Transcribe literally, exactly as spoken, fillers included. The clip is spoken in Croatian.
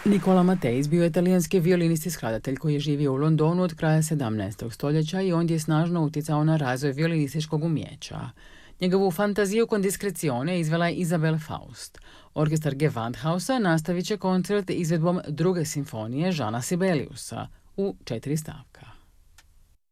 Nicola Mattei bio je italijanski violinist i skladatelj koji je živio u Londonu od kraja sedamnaestog stoljeća i ondje je snažno utjecao na razvoj violinističkog umjeća. Njegovu fantaziju con discrezione izvela je Isabel Faust. Orkestar Gewandhausa nastavit će koncert izvedbom druge simfonije Jeana Sibeliusa u četiri stavka.